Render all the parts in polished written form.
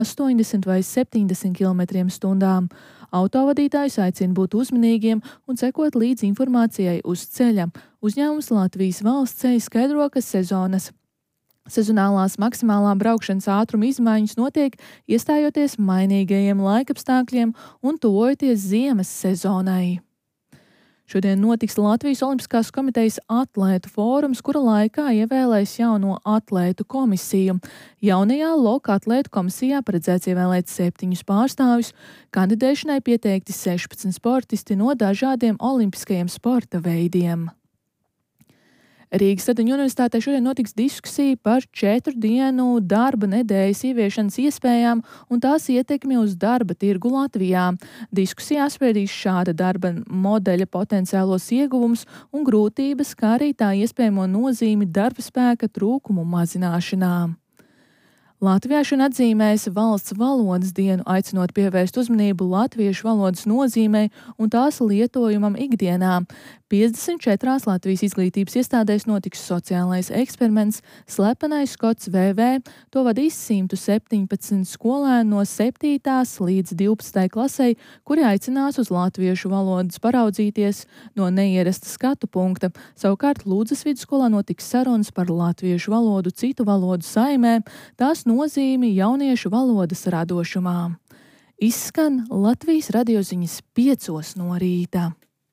80 vai 70 km/h. Autovadītājus aicina būt uzmanīgiem un sekot līdzi informācijai uz ceļa. Uzņēmums Latvijas Valsts ceļi skaidro, ka sezonālās maksimālā braukšanas ātruma izmaiņas notiek iestājoties mainīgajiem laikapstākļiem un tuvojoties ziemas sezonai. Šodien notiks Latvijas Olimpiskās komitejas atlētu fórums, kura laikā ievēlēs jauno atlētu komisiju. Jaunajā LOK atlētu komisijā paredzēts ievēlēt 7 pārstāvjus. Kandidēšanai pieteikti 16 sportisti no dažādiem olimpiskajiem sporta veidiem. Rīgas Sataņu universitātē šodien notiks diskusija par 4 dienu darba nedēļas ieviešanas iespējām un tās ietekmi uz darba tirgu Latvijā. Diskusijā apspriedīs šāda darba modeļa potenciālos ieguvumus un grūtības, kā arī tā iespējamo nozīmi darba spēka trūkumu mazināšanā. Latvijā šodien atzīmēs valsts valodas dienu, aicinot pievērst uzmanību latviešu valodas nozīmei un tās lietojumam ikdienā. 54 Latvijas izglītības iestādēs notiks sociālais eksperiments Slepenais skots VV. To vadīs 117 skolēni no 7. līdz 12. klasei, kuri aicinās uz latviešu valodas paraudzīties no neierasta skatu punkta. Savukārt Lūdzas vidusskolā notiks sarunas par latviešu valodu citu valodu saimē, tās nozīmi jauniešu valodas radošumā. Izskan Latvijas radioziņas 5 no rīta.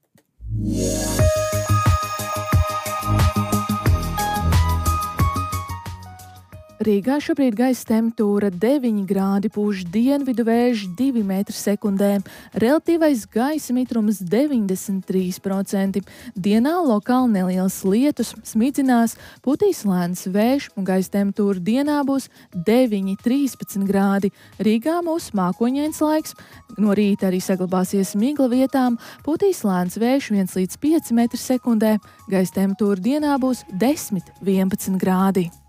Rīgā šobrīd gaisa temperatūra 9 grādi, pūš dienvidu vējš 2 m/sekundē, relatīvais gaisa mitrums 93%. Dienā lokāli neliels lietus, smidzinās, putīs lēns vējš un gaisa temperatūra dienā būs 9–13 grādi. Rīgā mūs mākoņains laiks, no rīta arī saglabāsies migla vietām, putīs lēns vējš 1–5 m/sekundē, gaisa temperatūra dienā būs 10–11 grādi.